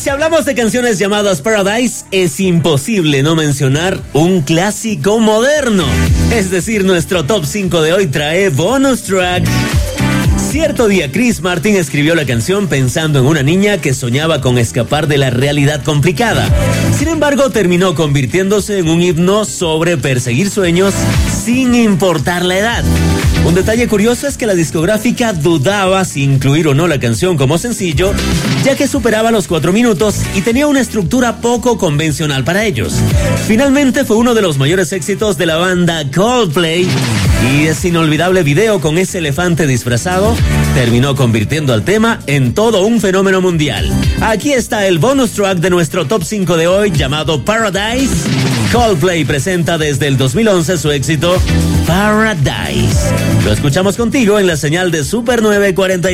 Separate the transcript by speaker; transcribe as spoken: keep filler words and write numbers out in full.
Speaker 1: Si hablamos de canciones llamadas Paradise, es imposible no mencionar un clásico moderno. Es decir, nuestro top cinco de hoy trae bonus track. Cierto día, Chris Martin escribió la canción pensando en una niña que soñaba con escapar de la realidad complicada. Sin embargo, terminó convirtiéndose en un himno sobre perseguir sueños sin importar la edad. Un detalle curioso es que la discográfica dudaba si incluir o no la canción como sencillo, ya que superaba los cuatro minutos y tenía una estructura poco convencional para ellos. Finalmente fue uno de los mayores éxitos de la banda Coldplay, y ese inolvidable video con ese elefante disfrazado terminó convirtiendo al tema en todo un fenómeno mundial. Aquí está el bonus track de nuestro top cinco de hoy llamado Paradise. Coldplay presenta desde el dos mil once su éxito Paradise. Lo escuchamos contigo en la señal de Super nueve cuarenta y nueve.